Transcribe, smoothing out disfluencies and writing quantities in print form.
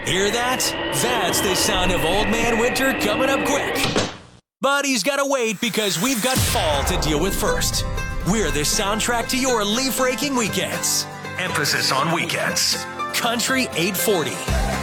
Hear that? That's the sound of Old Man Winter coming up quick. But he's got to wait because we've got fall to deal with first. We're the soundtrack to your leaf-raking weekends. Emphasis on weekends. Country 840.